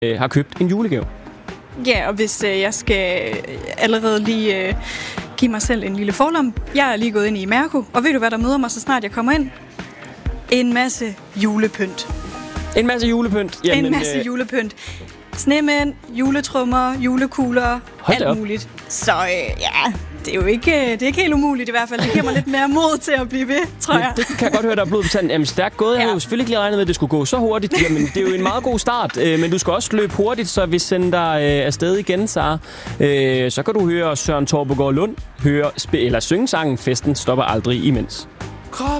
har købt en julegave. Ja, og hvis jeg skal allerede lige give mig selv en lille forlom. Jeg er lige gået ind i Mærko, og ved du hvad der møder mig, så snart jeg kommer ind? En masse julepynt. En masse julepynt? Jamen, en masse julepynt. Snemænd, juletrummer, julekugler, alt muligt. Så ja, det er jo ikke, det er ikke helt umuligt i hvert fald. Det giver mig lidt mere mod til at blive ved, tror jeg. Det kan jeg godt høre, der er blod på tanden. Jamen, stærkt gået. Jeg havde jo selvfølgelig ikke lige regnet med, at det skulle gå så hurtigt. Jamen, det er jo en meget god start. Men du skal også løbe hurtigt, så vi sender dig afsted igen, Sara. Så kan du høre Søren Torpegaard Lund synge sangen Festen stopper aldrig imens.